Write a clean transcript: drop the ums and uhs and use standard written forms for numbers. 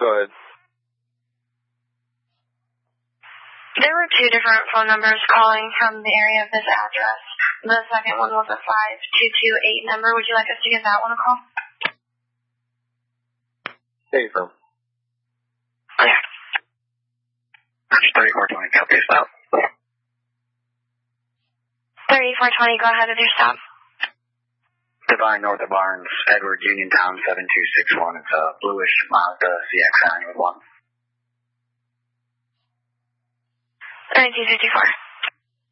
Go ahead. There were two different phone numbers calling from the area of this address. The second one was a 5228 number. Would you like us to give that one a call? Hey, from. Yeah. 3420, copy stop. 3420, go ahead with your stop. Divine north of Barnes, Edward, Uniontown, 7261. It's a bluish Mazda CX-9 with one. 1954.